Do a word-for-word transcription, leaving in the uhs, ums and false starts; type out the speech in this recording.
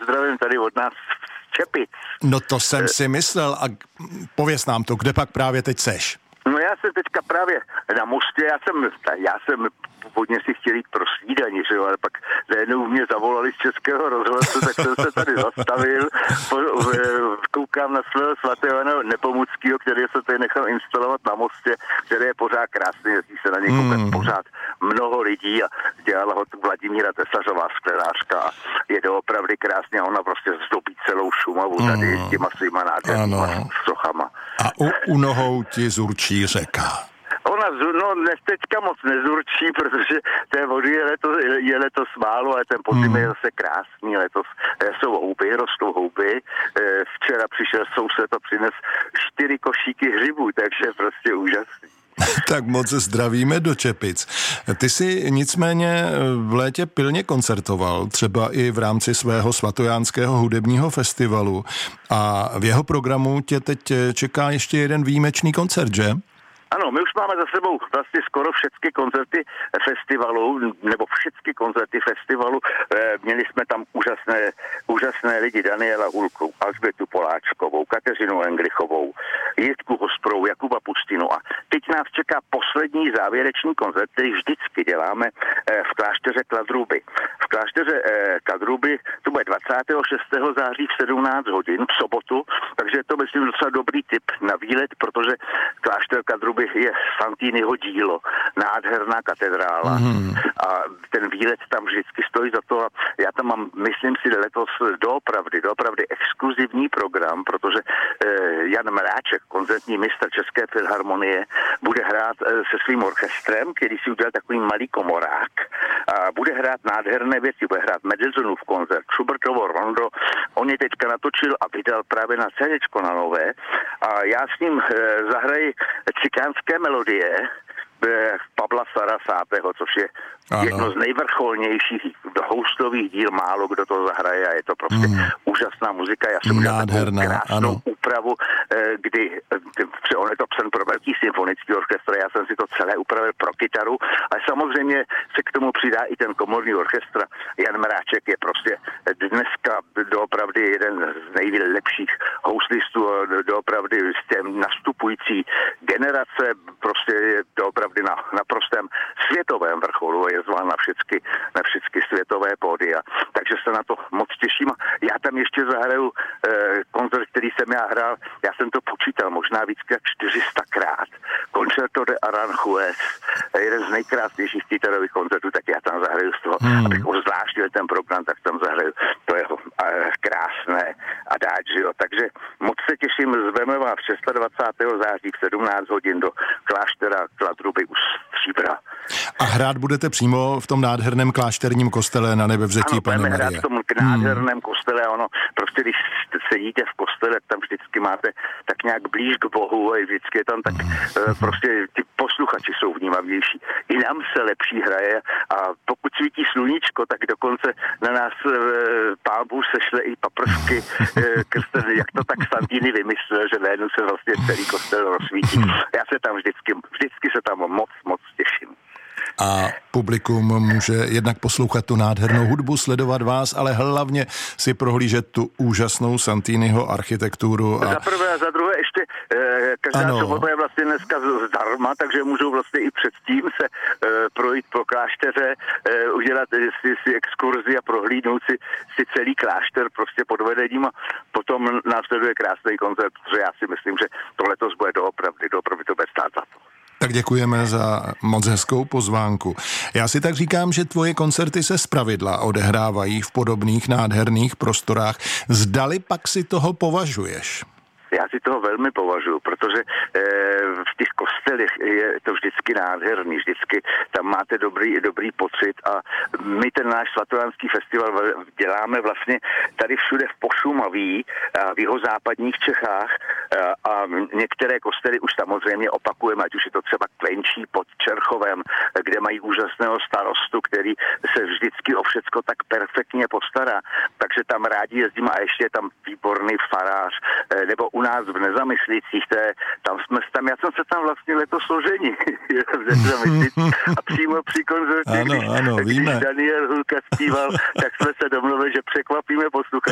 pozdravím tady od nás z Čepic. No to jsem si myslel a pověz nám to, kde pak právě teď seš? No já jsem teďka právě na mostě, já jsem, já jsem původně si chtěl jít pro snídani, že jo, ale pak najednou mě zavolali z Českého rozhlasu, tak jsem se tady zastavil, po, koukám na svého svatého Jana Nepomuckého, který se tady nechal instalovat na mostě, který je pořád krásný, jezdí se na něj koukat mm. pořád mnoho lidí a dělala ho Vladimíra Tesařová sklenářka a je to opravdu krásně a ona prostě zdobí celou Šumavu tady mm. těma svýma nádhernýma sochama. A u, u nohou ti zurčí řeka. Ona, no dnes teďka moc nezurčí, protože té vody je letos, je letos málo, ale ten podzim je zase krásný, letos jsou houby, rostou houby. Včera přišel soused a přines čtyři košíky hřibů, takže prostě úžasný. Tak moc zdravíme do Čepic. Ty jsi nicméně v létě pilně koncertoval, třeba i v rámci svého svatojánského hudebního festivalu a v jeho programu tě teď čeká ještě jeden výjimečný koncert, že? Ano, my už máme za sebou vlastně skoro všechny koncerty festivalu, nebo všechny koncerty festivalu. Měli jsme tam úžasné, úžasné lidi, Daniela Hulku, Alžbětu Poláčkovou, Kateřinu Englichovou, Jitku Hosprou, Jakuba Pustinu a teď nás čeká poslední závěrečný koncert, který vždycky děláme v klášteře Kladruby. V klášteře Kladruby to bude dvacátého šestého září v sedmnáct hodin v sobotu, takže je to myslím docela dobrý tip na výlet, protože klášter Kladruby je Santiniho dílo, nádherná katedrála mm. a ten výlet tam vždycky stojí za to a já tam mám, myslím si, letos doopravdy, doopravdy exkluzivní program, protože eh, Jan Mráček, koncertní mistr České filharmonie, bude hrát eh, se svým orchestrem, který si udělal takový malý komorák a bude hrát nádherné věci, bude hrát Mendelssohnův koncert, Schubertovo rondo, on je teďka natočil a vydal právě na CDčko na nové a já s ním eh, zahraji cikánské melodie Pavla Sarasátého, což je ano. jedno z nejvrcholnějších houstových díl, málo kdo to zahraje a je to prostě mm. úžasná muzika. Já jsem udělal takovou krásnou ano. úpravu, kdy on je to psan pro velký symfonický orchestr, já jsem si to celé upravil pro kytaru, ale samozřejmě se k tomu přidá i ten komorní orchestr. Jan Mráček je prostě dneska doopravdy jeden z nejlepších houslistů, doopravdy nastupující generace, prostě je doopravdy na, na prostém světovém vrcholu, je zván na všechny, na všechny světové pódia, takže se na to moc těším. Já tam ještě zahraju eh, koncert, který jsem já hrál, já jsem to počítal možná víc jak čtyři sta krát. Concerto de Aranjuez, jeden z nejkrásnějších kytarových koncertů, tak já tam zahraju z toho, hmm. abych ozvláštil ten program, tak tam zahraju to jeho eh, krásné adagio. Takže moc se těším, zveme vás dvacátého šestého září v sedmnáct hodin do kláštera Kladruby u Stříbra. A hrát budete přímo v tom nádherném klášterním kostele na Nebevzetí Panny Marie. Ano, hrát v tom nádherném hmm. kostele, ono prostě když sedíte v kostele, tam vždycky máte tak nějak blíž k Bohu a vždycky je tam tak hmm. prostě ty posluchači jsou vnímavější. I nám se lepší hraje a pokud svítí sluníčko, tak dokonce na nás Pán Bůh sešle i paprsky krsten, jak to tak Santini vymyslel, že najednou se vlastně celý kostel rozsvítí. Já se tam vždycky, vždycky se tam moc, moc těším. A publikum může jednak poslouchat tu nádhernou hudbu, sledovat vás, ale hlavně si prohlížet tu úžasnou Santiniho architekturu. A... Za prvé a za druhé ještě eh, každá sobota je vlastně dneska zdarma, takže můžou vlastně i předtím se eh, projít po klášteře, eh, udělat si, si exkurzi a prohlídnout si, si celý klášter prostě pod vedením a potom následuje krásný koncert, protože já si myslím, že to letos bude doopravdy, doopravdy to bude stát za to. Tak děkujeme za moc hezkou pozvánku. Já si tak říkám, že tvoje koncerty se zpravidla odehrávají v podobných nádherných prostorách. Zdali pak si toho považuješ? Já si toho velmi považuji, protože e, v těch kostelech je to vždycky nádherný, vždycky tam máte dobrý, dobrý pocit a my ten náš svatojánský festival děláme vlastně tady všude v Pošumaví, v jihozápadních Čechách a, a některé kostely už samozřejmě opakujeme, ať už je to třeba Klenčí pod Čerchovem, kde mají úžasného starostu, který se vždycky o všecko tak perfektně postará, takže tam rádi jezdím a ještě je tam výborný farář, nebo u nás v Nezamyslících, je, tam jsme tam, já jsem se tam vlastně letos oženil v Nezamyslících a přímo při koncertě, ano, když, ano, když Daniel Hulka zpíval, tak jsme se domluvili, že překvapíme posluchače.